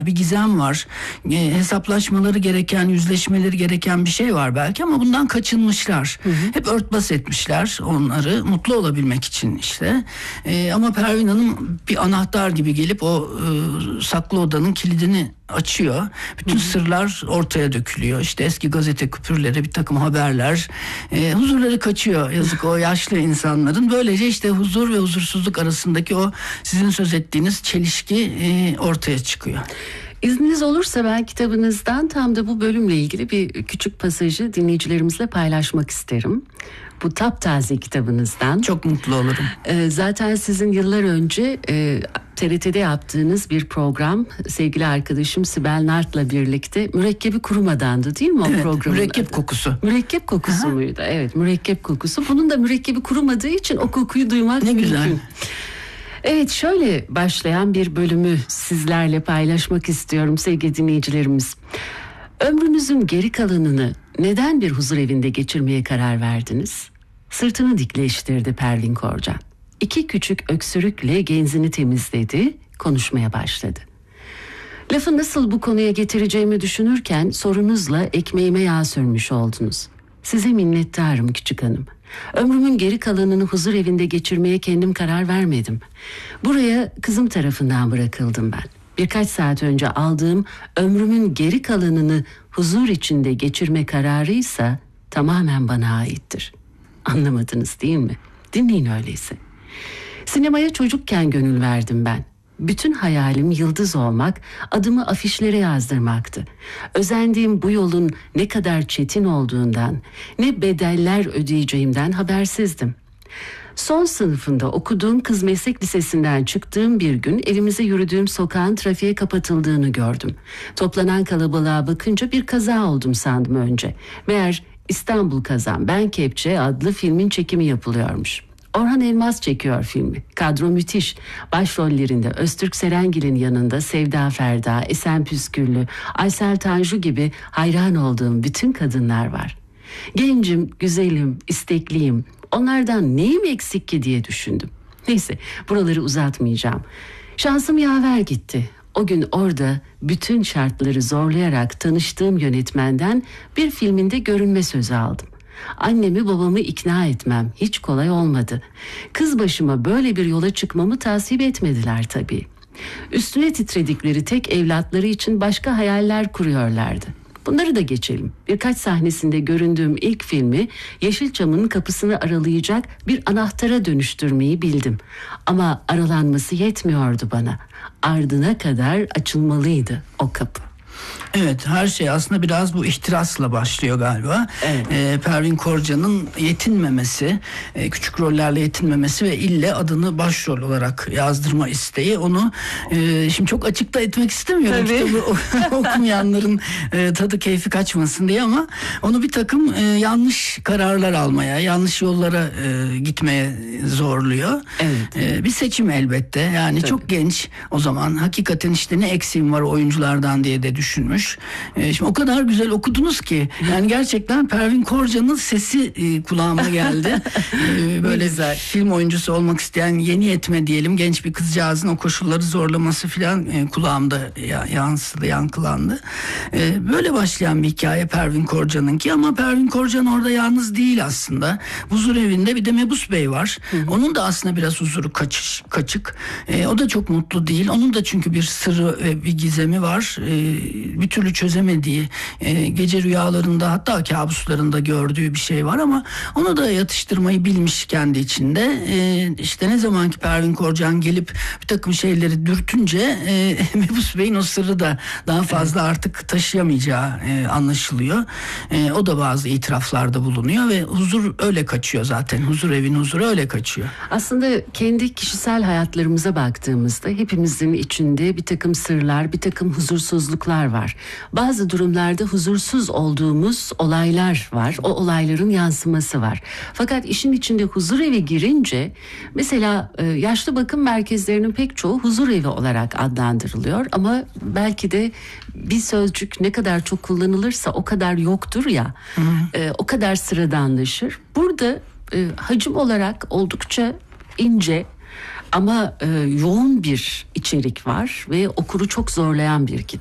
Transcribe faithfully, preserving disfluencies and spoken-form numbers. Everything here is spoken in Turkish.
bir gizem var. E, hesaplaşmaları gereken, yüzleşmeleri gereken bir şey var belki ama bundan kaçınmışlar. Hı hı. Hep örtbas etmişler onları mutlu olabilmek için işte. E, ama Pervin Hanım bir anahtar gibi gelip o e, saklı odanın kilidini açıyor. Bütün Hı-hı. sırlar ortaya dökülüyor. İşte eski gazete küpürleri, bir takım haberler. E, huzurları kaçıyor yazık o yaşlı insanların. Böylece işte huzur ve huzursuzluk arasındaki o sizin söz ettiğiniz çelişki e, ortaya çıkıyor. İzniniz olursa ben kitabınızdan tam da bu bölümle ilgili bir küçük pasajı dinleyicilerimizle paylaşmak isterim. Bu taptaze kitabınızdan. Çok mutlu olurum. Ee, zaten sizin yıllar önce e, T R T'de yaptığınız bir program, sevgili arkadaşım Sibel Nart'la birlikte Mürekkebi Kurumadan'dı değil mi o evet, programın Mürekkep adı? Kokusu. Mürekkep Kokusu Aha. muydu? Evet, Mürekkep Kokusu. Bunun da mürekkebi kurumadığı için o kokuyu duymak ne mümkün. Güzel. Evet, şöyle başlayan bir bölümü sizlerle paylaşmak istiyorum sevgili dinleyicilerimiz. Ömrünüzün geri kalanını neden bir huzur evinde geçirmeye karar verdiniz? Sırtını dikleştirdi Pervin Korcan. İki küçük öksürükle genzini temizledi, konuşmaya başladı. Lafı nasıl bu konuya getireceğimi düşünürken sorunuzla ekmeğime yağ sürmüş oldunuz. Size minnettarım küçük hanım. Ömrümün geri kalanını huzur evinde geçirmeye kendim karar vermedim. Buraya kızım tarafından bırakıldım ben. Birkaç saat önce aldığım ömrümün geri kalanını huzur içinde geçirme kararıysa tamamen bana aittir. Anlamadınız değil mi? Dinleyin öyleyse. Sinemaya çocukken gönül verdim ben. Bütün hayalim yıldız olmak, adımı afişlere yazdırmaktı. Özendiğim bu yolun ne kadar çetin olduğundan, ne bedeller ödeyeceğimden habersizdim. Son sınıfında okuduğum kız meslek lisesinden çıktığım bir gün evimize yürüdüğüm sokağın trafiğe kapatıldığını gördüm. Toplanan kalabalığa bakınca bir kaza oldum sandım önce. Meğer İstanbul Kazan Ben Kepçe adlı filmin çekimi yapılıyormuş. Orhan Elmas çekiyor filmi. Kadro müthiş. Başrollerinde Öztürk Serengil'in yanında Sevda Ferda, Esen Püsküllü, Aysel Tanju gibi hayran olduğum bütün kadınlar var. Gencim, güzelim, istekliyim. Onlardan neyim eksik ki diye düşündüm. Neyse, buraları uzatmayacağım. Şansım yaver gitti. O gün orada bütün şartları zorlayarak tanıştığım yönetmenden bir filminde görünme sözü aldım. Annemi babamı ikna etmem hiç kolay olmadı. Kız başıma böyle bir yola çıkmamı tasvip etmediler tabii. Üstüne titredikleri tek evlatları için başka hayaller kuruyorlardı. Bunları da geçelim. Birkaç sahnesinde göründüğüm ilk filmi Yeşilçam'ın kapısını aralayacak bir anahtara dönüştürmeyi bildim. Ama aralanması yetmiyordu bana. Ardına kadar açılmalıydı o kapı. Evet, her şey aslında biraz bu ihtirasla başlıyor galiba. Evet. Ee, Pervin Korcan'ın yetinmemesi, e, küçük rollerle yetinmemesi ve ille adını başrol olarak yazdırma isteği onu e, şimdi çok açıkta etmek istemiyorum kitabı okumayanların e, tadı keyfi kaçmasın diye ama onu bir takım e, yanlış kararlar almaya, yanlış yollara e, gitmeye zorluyor. Evet. E, bir seçim elbette. Yani Tabii. çok genç o zaman hakikaten işte ne eksiğim var oyunculardan diye de düşünmüş. Ee, şimdi o kadar güzel okudunuz ki yani gerçekten Pervin Korcan'ın sesi e, kulağıma geldi. Ee, böyle film oyuncusu olmak isteyen yeni yetme diyelim genç bir kızcağızın o koşulları zorlaması filan e, kulağımda ya, yansıdı, yankılandı. Ee, böyle başlayan bir hikaye Pervin Korcan'ınki ama Pervin Korcan orada yalnız değil aslında. Huzur evinde bir de Mebus Bey var. Hı hı. Onun da aslında biraz huzuru kaçış, kaçık. Ee, o da çok mutlu değil. Onun da çünkü bir sırrı ve bir gizemi var. Ee, bir türlü çözemediği, e, gece rüyalarında hatta kabuslarında gördüğü bir şey var ama onu da yatıştırmayı bilmiş kendi içinde. E, işte ne zaman ki Pervin Korcan gelip bir takım şeyleri dürtünce e, Mebus Bey'in o sırrı da daha fazla artık taşıyamayacağı e, anlaşılıyor. E, o da bazı itiraflarda bulunuyor ve huzur öyle kaçıyor zaten. Huzur evin huzuru öyle kaçıyor. Aslında kendi kişisel hayatlarımıza baktığımızda hepimizin içinde bir takım sırlar, bir takım huzursuzluklar var. Bazı durumlarda huzursuz olduğumuz olaylar var. O olayların yansıması var. Fakat işin içinde huzur evi girince mesela yaşlı bakım merkezlerinin pek çoğu huzur evi olarak adlandırılıyor. Ama belki de bir sözcük ne kadar çok kullanılırsa o kadar yoktur ya. Hı hı. O kadar sıradanlaşır. Burada hacim olarak oldukça ince Ama e, yoğun bir içerik var ve okuru çok zorlayan bir kitap.